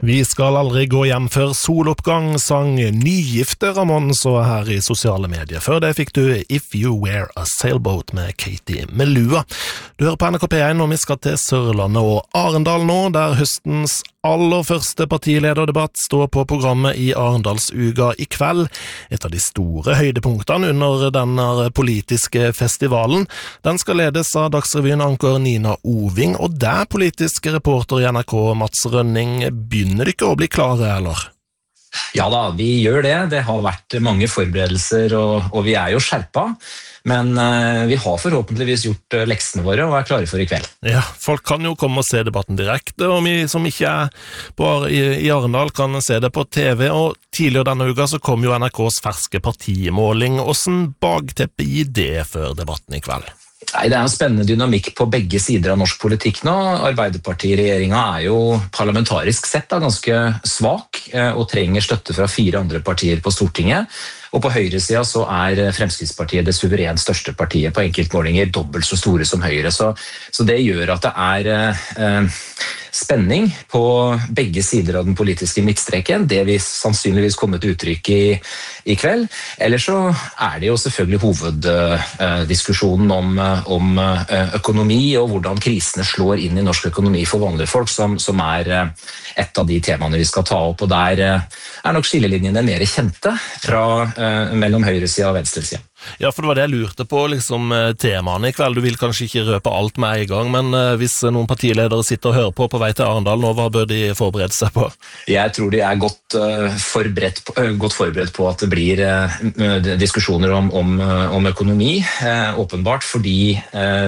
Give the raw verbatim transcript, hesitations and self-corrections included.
Vi skal aldri gå hjem før soloppgang, sang nygifte Ramon så her i sosiale medier. Før det fikk du If You Wear a Sailboat med Katie Melua. Du hører på N R K P én, og vi skal til Sørlandet og Arendal nå, der høstens aller første partilederdebatt står på programmet i Arendalsuga i kveld. Et av de store høydepunktene under denne politiske festivalen. Den skal ledes av Dagsrevyen-anker Nina Oving, og der politiske reporter i N R K Mats Rønning, begynner ikke å bli klare, eller? Ja da, vi gjør det. Det har vært mange forberedelser, og, og vi er jo skjerpa. Men uh, vi har forhåpentligvis gjort uh, leksene våre og er klare for i kveld. Ja, folk kan jo komme og se debatten direkte, og vi som ikke er på, i, i Arendal kan se det på T V. Og tidligere denne uka så kom jo N R K's ferske partimåling. Hvordan bakteppe gir det før debatten i kveld? Nei, det er en spennende dynamikk på begge sider av norsk politikk nå. Arbeiderparti-regjeringa er jo parlamentarisk sett da, ganske svak og trenger støtte fra fire andre partier på Stortinget. Og på høyresida så er Fremskrittspartiet det suverent største partiet på enkeltmålinger, dobbelt så store som Høyre. Så, så det gjør at det er eh, spenning på begge sider av den politiske midtstreken. Det vil sannsynligvis komme til uttrykk i, i kveld. Eller så er det jo selvfølgelig hoveddiskusjonen om, om økonomi og hvordan krisene slår inn i norsk økonomi for vanlige folk, som, som er et av de temaene vi skal ta opp. Og der er nok skillelinjene mer kjente fra mellom høyresida og venstresida. Ja, for det var det jeg lurte på, liksom temaene i kveld. Du vil kanskje ikke røpe alt med en gang, men hvis noen partiledere sitter og hører på på vei til Arendal nå, hva bør de forberede seg på? Jeg tror de er godt, uh, forberedt, på, uh, godt forberedt på at det blir uh, diskusjoner om, om, uh, om økonomi, uh, åpenbart, fordi uh,